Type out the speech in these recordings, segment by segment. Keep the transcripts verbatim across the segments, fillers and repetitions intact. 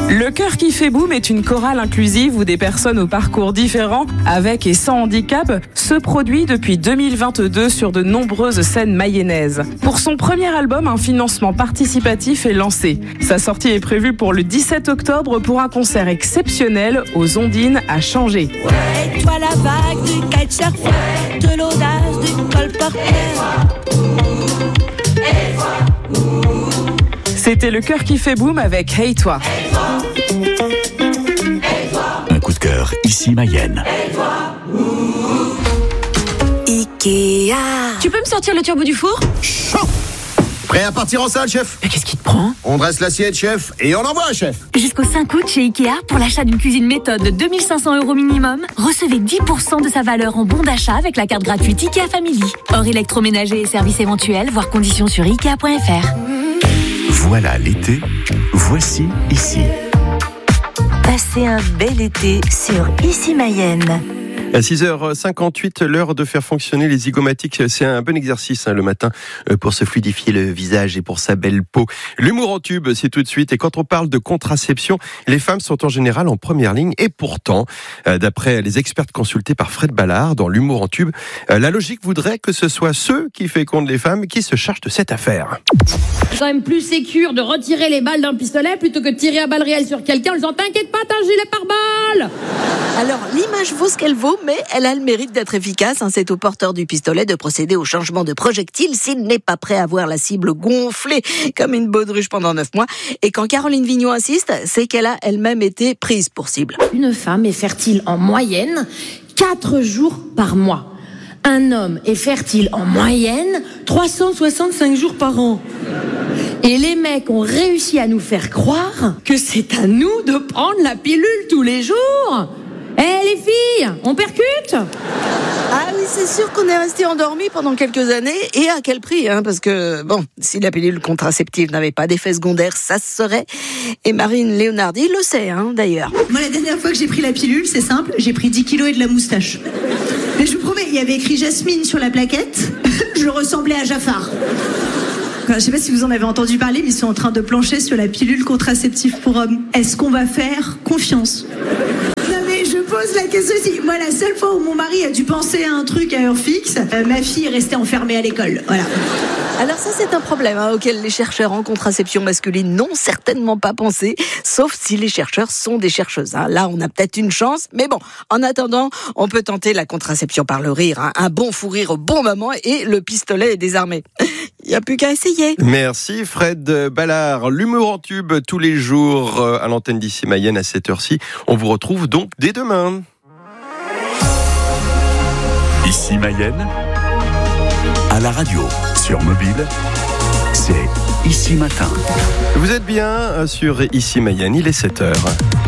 Le Cœur qui fait boum est une chorale inclusive où des personnes au parcours différents, avec et sans handicap, se produit depuis deux mille vingt-deux sur de nombreuses scènes mayennaises. Pour son premier album, un financement participatif est lancé. Sa sortie est prévue pour le dix-sept octobre pour un concert exceptionnel aux Ondines à Changé. Ouais, toi la vague du kitesurf, ouais, de l'audace du colporteur. C'était Le Cœur qui fait boum avec Hey Toi. Un coup de cœur, ici Mayenne. Ikea. Tu peux me sortir le turbo du four ? Chaud. Prêt à partir en salle, chef ? Mais qu'est-ce qui te prend ? On dresse l'assiette, chef, et on envoie, chef. Jusqu'au cinq août chez Ikea, pour l'achat d'une cuisine méthode de deux mille cinq cents euros minimum, recevez dix pour cent de sa valeur en bon d'achat avec la carte gratuite Ikea Family. Hors électroménager et services éventuels, voir conditions sur ikea point f r. Voilà l'été, voici ici. Passez un bel été sur Ici Mayenne. À six heures cinquante-huit, l'heure de faire fonctionner les zygomatiques. C'est un bon exercice hein, le matin pour se fluidifier le visage et pour sa belle peau. L'humour en tube, c'est tout de suite. Et quand on parle de contraception, les femmes sont en général en première ligne. Et pourtant, d'après les expertes consultées par Fred Ballard dans l'humour en tube, la logique voudrait que ce soit ceux qui fécondent les femmes qui se chargent de cette affaire. C'est quand même plus sécure de retirer les balles d'un pistolet plutôt que de tirer à balles réelles sur quelqu'un en disant « T'inquiète pas, t'as un gilet pare-balles !» Alors, l'image vaut ce qu'elle vaut, mais elle a le mérite d'être efficace. Hein. C'est au porteur du pistolet de procéder au changement de projectile s'il n'est pas prêt à voir la cible gonflée comme une baudruche pendant neuf mois. Et quand Caroline Vignon insiste, c'est qu'elle a elle-même été prise pour cible. Une femme est fertile en moyenne quatre jours par mois. Un homme est fertile en moyenne trois cent soixante-cinq jours par an. Et les mecs ont réussi à nous faire croire que c'est à nous de prendre la pilule tous les jours. Eh hey, les filles, on percute ? Ah oui, c'est sûr qu'on est resté endormi pendant quelques années. Et à quel prix hein, parce que, bon, si la pilule contraceptive n'avait pas d'effet secondaire, ça se saurait. Et Marine Léonardi le sait, hein, d'ailleurs. Moi, la dernière fois que j'ai pris la pilule, c'est simple, j'ai pris dix kilos et de la moustache. Mais je vous promets, il y avait écrit Jasmine sur la plaquette. Je ressemblais à Jafar. Je ne sais pas si vous en avez entendu parler, mais ils sont en train de plancher sur la pilule contraceptive pour hommes. Est-ce qu'on va faire confiance ? Non mais je pose la question aussi. Moi, la seule fois où mon mari a dû penser à un truc à heure fixe, euh, ma fille est restée enfermée à l'école. Voilà. Alors ça, c'est un problème hein, auquel les chercheurs en contraception masculine n'ont certainement pas pensé, sauf si les chercheurs sont des chercheuses. Hein. Là, on a peut-être une chance, mais bon, en attendant, on peut tenter la contraception par le rire. Hein. Un bon fou rire au bon moment et le pistolet est désarmé. Il n'y a plus qu'à essayer. Merci Fred Ballard. L'humour en tube tous les jours à l'antenne d'Ici Mayenne à cette heure-ci. On vous retrouve donc dès demain. Ici Mayenne, à la radio, sur mobile, c'est Ici Matin. Vous êtes bien sur Ici Mayenne, il est sept heures.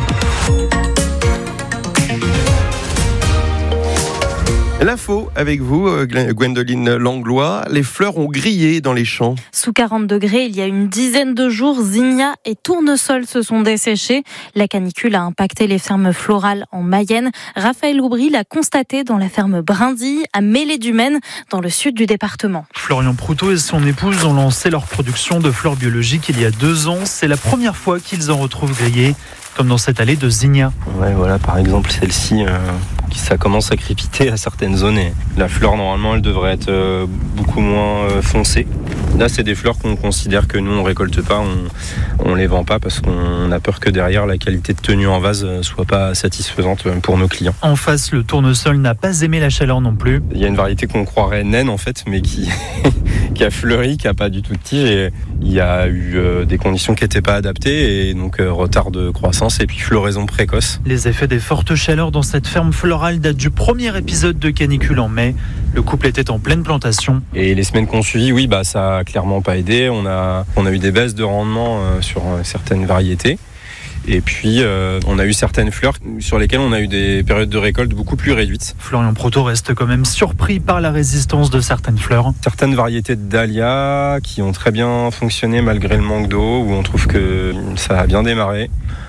L'info avec vous, Gwendoline Langlois. Les fleurs ont grillé dans les champs. Sous quarante degrés, il y a une dizaine de jours, zinnias et tournesols se sont desséchés. La canicule a impacté les fermes florales en Mayenne. Raphaël Aubry l'a constaté dans la ferme Brindille, à Mêlée-du-Maine, dans le sud du département. Florian Proutot et son épouse ont lancé leur production de fleurs biologiques il y a deux ans. C'est la première fois qu'ils en retrouvent grillées, comme dans cette allée de zinnias. Ouais, voilà, par exemple, celle-ci, euh, qui ça commence à crépiter à certaines zones. Et la fleur, normalement, elle devrait être euh, beaucoup moins euh, foncée. Là, c'est des fleurs qu'on considère que nous, on récolte pas, on, on les vend pas parce qu'on a peur que derrière, la qualité de tenue en vase soit pas satisfaisante pour nos clients. En face, le tournesol n'a pas aimé la chaleur non plus. Il y a une variété qu'on croirait naine, en fait, mais qui, qui a fleuri, qui a pas du tout de tige. Et il y a eu euh, des conditions qui n'étaient pas adaptées et donc euh, retard de croissance et puis floraison précoce. Les effets des fortes chaleurs dans cette ferme florale datent du premier épisode de canicule en mai. Le couple était en pleine plantation. Et les semaines qu'on suivi, oui, bah, ça a clairement pas aidé. On a, on a eu des baisses de rendement euh, sur euh, certaines variétés. Et puis, euh, on a eu certaines fleurs sur lesquelles on a eu des périodes de récolte beaucoup plus réduites. Florian Proutot reste quand même surpris par la résistance de certaines fleurs. Certaines variétés de dahlia qui ont très bien fonctionné malgré le manque d'eau, où on trouve que ça a bien démarré.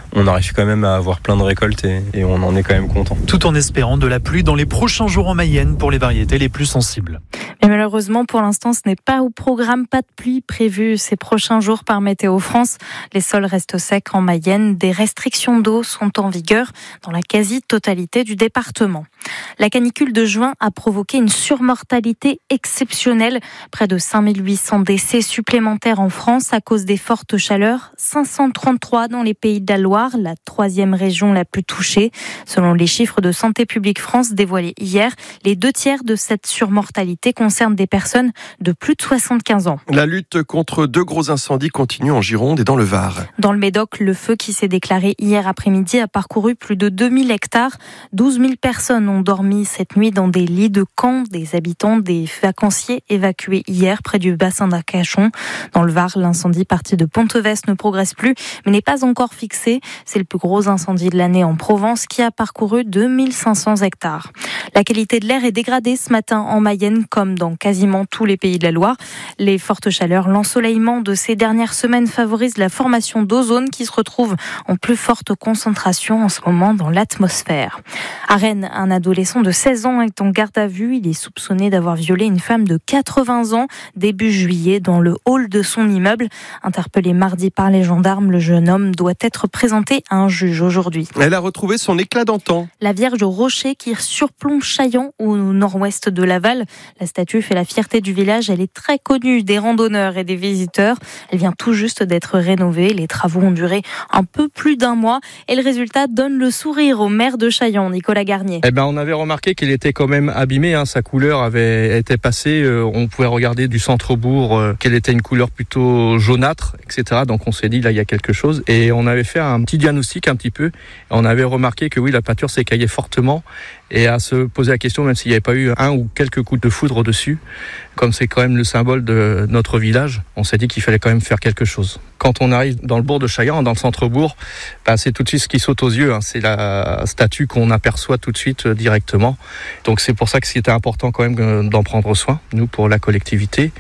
on arrive quand même à avoir plein de récoltes et, et on en est quand même content. Tout en espérant de la pluie dans les prochains jours en Mayenne pour les variétés les plus sensibles. Mais malheureusement, pour l'instant, ce n'est pas au programme. Pas de pluie prévue ces prochains jours par Météo France. Les sols restent secs en Mayenne. Des restrictions d'eau sont en vigueur dans la quasi-totalité du département. La canicule de juin a provoqué une surmortalité exceptionnelle. Près de cinq mille huit cents décès supplémentaires en France à cause des fortes chaleurs. cinq cent trente-trois dans les Pays de la Loire, la troisième région la plus touchée. Selon les chiffres de Santé publique France dévoilés hier, les deux tiers de cette surmortalité concernent des personnes de plus de soixante-quinze ans. La lutte contre deux gros incendies continue en Gironde et dans le Var. Dans le Médoc, le feu qui s'est déclaré hier après-midi a parcouru plus de deux mille hectares. douze mille personnes ont dormi cette nuit dans des lits de camps. Des habitants, des vacanciers évacués hier près du bassin d'Arcachon. Dans le Var, l'incendie parti de Ponteves ne progresse plus, mais n'est pas encore fixé. C'est le plus gros incendie de l'année en Provence qui a parcouru deux mille cinq cents hectares. La qualité de l'air est dégradée ce matin en Mayenne, comme dans quasiment tous les Pays de la Loire. Les fortes chaleurs, l'ensoleillement de ces dernières semaines favorisent la formation d'ozone qui se retrouve en plus forte concentration en ce moment dans l'atmosphère. À Rennes, un adolescent de seize ans est en garde à vue. Il est soupçonné d'avoir violé une femme de quatre-vingts ans début juillet dans le hall de son immeuble. Interpellé mardi par les gendarmes, le jeune homme doit être présenté à un juge aujourd'hui. Elle a retrouvé son éclat d'antan. La Vierge au rocher qui surplombe Chaillans au nord-ouest de Laval. La statue fait la fierté du village. Elle est très connue des randonneurs et des visiteurs. Elle vient tout juste d'être rénovée. Les travaux ont duré un peu plus d'un mois et le résultat donne le sourire au maire de Chaillans, Nicolas Garnier. Eh ben, on avait remarqué qu'il était quand même abîmé. Hein. Sa couleur avait été passée. Euh, on pouvait regarder du centre-bourg euh, qu'elle était une couleur plutôt jaunâtre, et cetera. Donc on s'est dit là il y a quelque chose. Et on avait fait un petit diagnostic un petit peu. Et on avait remarqué que oui, la peinture s'écaillait fortement. Et à se poser la question, même s'il n'y avait pas eu un ou quelques coups de foudre dessus, comme c'est quand même le symbole de notre village, on s'est dit qu'il fallait quand même faire quelque chose. Quand on arrive dans le bourg de Chaillans, dans le centre-bourg, bah, c'est tout de suite ce qui saute aux yeux. Hein. C'est la statue qu'on aperçoit tout de suite euh, directement. Donc c'est pour ça que c'était important quand même euh, d'en prendre soin, nous, pour la collectivité.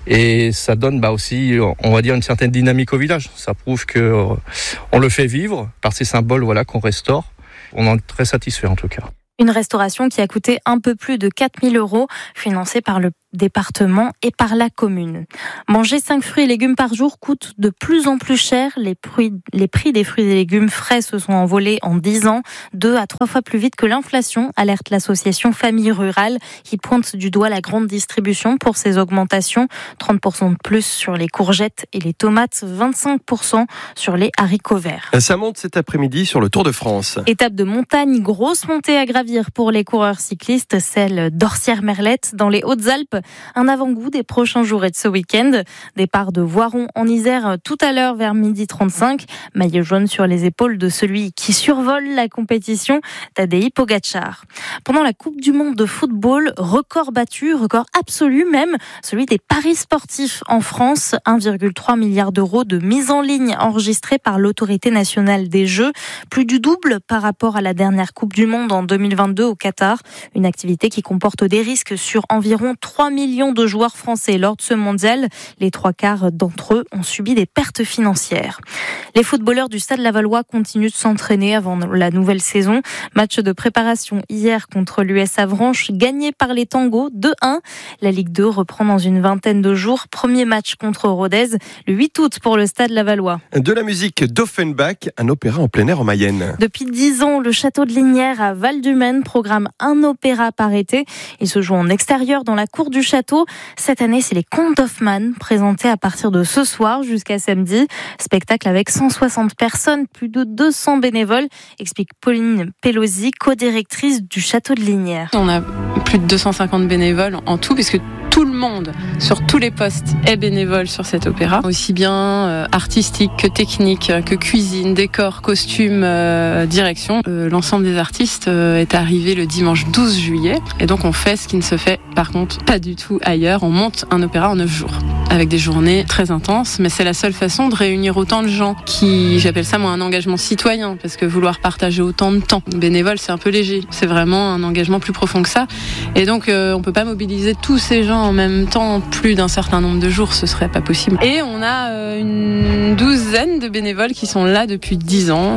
Et ça donne bah, aussi, on va dire, une certaine dynamique au village. Ça prouve que euh, on le fait vivre par ces symboles voilà, qu'on restaure. On en est très satisfait en tout cas. Une restauration qui a coûté un peu plus de quatre mille euros, financée par le département et par la commune. Manger cinq fruits et légumes par jour coûte de plus en plus cher. Les prix, les prix des fruits et légumes frais se sont envolés en dix ans, deux à trois fois plus vite que l'inflation, alerte l'association Famille Rurale, qui pointe du doigt la grande distribution pour ces augmentations. trente pour cent de plus sur les courgettes et les tomates, vingt-cinq pour cent sur les haricots verts. Ça monte cet après-midi sur le Tour de France. Étape de montagne, grosse montée à gravir pour les coureurs cyclistes, celle d'Orsières-Merlette dans les Hautes-Alpes. Un avant-goût des prochains jours et de ce week-end. Départ de Voiron en Isère tout à l'heure vers midi trente-cinq. Maillot jaune sur les épaules de celui qui survole la compétition, Tadej Pogačar. Pendant la Coupe du Monde de football, record battu, record absolu même, celui des paris sportifs en France. un virgule trois milliard d'euros de mise en ligne enregistrée par l'autorité nationale des Jeux. Plus du double par rapport à la dernière Coupe du Monde en deux mille vingt-deux au Qatar. Une activité qui comporte des risques sur environ trois millions de joueurs français lors de ce mondial. Les trois quarts d'entre eux ont subi des pertes financières. Les footballeurs du Stade Lavallois continuent de s'entraîner avant la nouvelle saison. Match de préparation hier contre l'U S Avranches, gagné par les Tangos deux un. La Ligue deux reprend dans une vingtaine de jours. Premier match contre Rodez, le huit août pour le Stade Lavallois. De la musique d'Offenbach, un opéra en plein air en Mayenne. Depuis dix ans, le château de Lignières à Val-du-Maine programme un opéra par été. Il se joue en extérieur dans la cour du château. Cette année, c'est les Contes d'Hoffmann, présentés à partir de ce soir jusqu'à samedi. Spectacle avec cent soixante personnes, plus de deux cents bénévoles, explique Pauline Pelosi, co-directrice du château de Lignières. On a plus de deux cent cinquante bénévoles en tout, puisque tout le monde, sur tous les postes, est bénévole sur cet opéra. Aussi bien euh, artistique que technique, que cuisine, décor, costume, euh, direction. Euh, l'ensemble des artistes euh, est arrivé le dimanche douze juillet. Et donc on fait ce qui ne se fait par contre pas du tout ailleurs. On monte un opéra en neuf jours, avec des journées très intenses. Mais c'est la seule façon de réunir autant de gens qui, j'appelle ça moi un engagement citoyen, parce que vouloir partager autant de temps bénévole, c'est un peu léger. C'est vraiment un engagement plus profond que ça. Et donc euh, on peut pas mobiliser tous ces gens en même temps, plus d'un certain nombre de jours, ce serait pas possible. Et on a euh, une douzaine de bénévoles qui sont là depuis dix ans.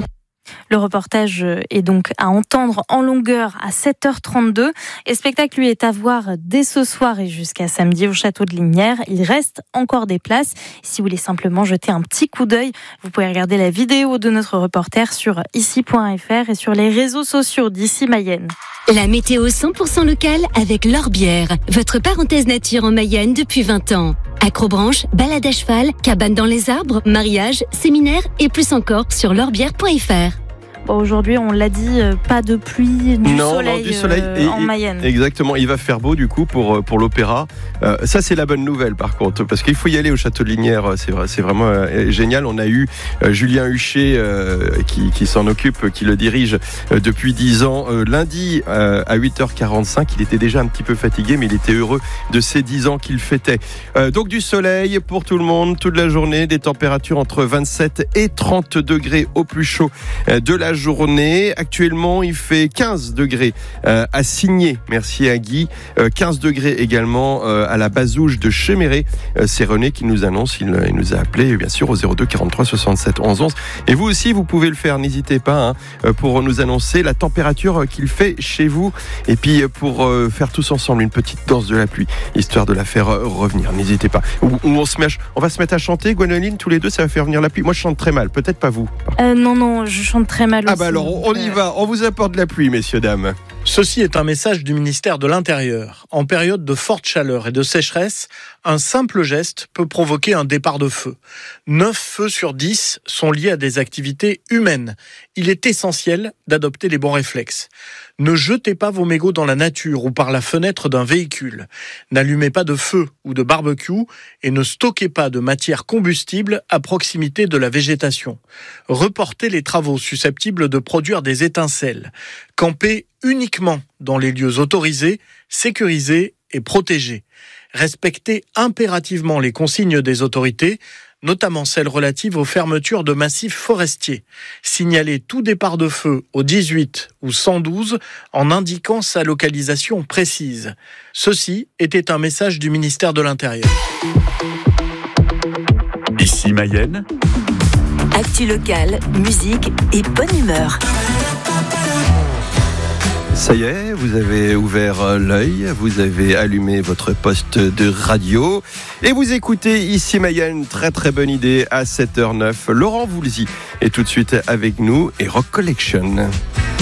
Le reportage est donc à entendre en longueur à sept heures trente-deux. Et le spectacle, lui, est à voir dès ce soir et jusqu'à samedi au Château de Lignières. Il reste encore des places. Si vous voulez simplement jeter un petit coup d'œil, vous pouvez regarder la vidéo de notre reporter sur ici point f r et sur les réseaux sociaux d'Ici Mayenne. La météo cent pour cent locale avec L'Orbière, votre parenthèse nature en Mayenne depuis vingt ans. Acrobranche, balade à cheval, cabane dans les arbres, mariage, séminaire et plus encore sur l'orbière point f r. Bon, aujourd'hui, on l'a dit, pas de pluie, du non, soleil, non, du soleil euh, et, en Mayenne. Exactement, il va faire beau du coup pour, pour l'opéra. Euh, ça, c'est la bonne nouvelle par contre, parce qu'il faut y aller au Château de Lignières, c'est, vrai, c'est vraiment euh, génial. On a eu euh, Julien Huchet euh, qui, qui s'en occupe, qui le dirige euh, depuis dix ans. Euh, lundi euh, à huit heures quarante-cinq, il était déjà un petit peu fatigué, mais il était heureux de ces dix ans qu'il fêtait. Euh, donc du soleil pour tout le monde, toute la journée, des températures entre vingt-sept et trente degrés au plus chaud euh, de la journée. Actuellement, il fait quinze degrés euh, à Signé. Merci à Guy. Euh, quinze degrés également euh, à la Bazouge de Cheméret. Euh, c'est René qui nous annonce. Il, il nous a appelé, bien sûr, au zéro deux quarante-trois soixante-sept onze onze. Et vous aussi, vous pouvez le faire. N'hésitez pas hein, pour nous annoncer la température qu'il fait chez vous. Et puis, pour euh, faire tous ensemble une petite danse de la pluie, histoire de la faire euh, revenir. N'hésitez pas. Ou, ou on, se met à, on va se mettre à chanter, Gwénoline, tous les deux, ça va faire venir la pluie. Moi, je chante très mal. Peut-être pas vous. Euh, non, non, je chante très mal. Ah aussi, bah alors, on y va, on vous apporte de la pluie, messieurs, dames. Ceci est un message du ministère de l'Intérieur. En période de forte chaleur et de sécheresse, un simple geste peut provoquer un départ de feu. neuf feux sur dix sont liés à des activités humaines. Il est essentiel d'adopter les bons réflexes. Ne jetez pas vos mégots dans la nature ou par la fenêtre d'un véhicule. N'allumez pas de feu ou de barbecue et ne stockez pas de matière combustible à proximité de la végétation. Reportez les travaux susceptibles de produire des étincelles. Campez uniquement dans les lieux autorisés, sécurisés et protégés. Respectez impérativement les consignes des autorités, notamment celles relatives aux fermetures de massifs forestiers. Signalez tout départ de feu au dix-huit ou cent douze en indiquant sa localisation précise. Ceci était un message du ministère de l'Intérieur. Ici Mayenne. Actu locale, musique et bonne humeur. Ça y est, vous avez ouvert l'œil, vous avez allumé votre poste de radio et vous écoutez Ici Mayenne, très très bonne idée à sept heures neuf. Laurent Voulzy est tout de suite avec nous et Rock Collection.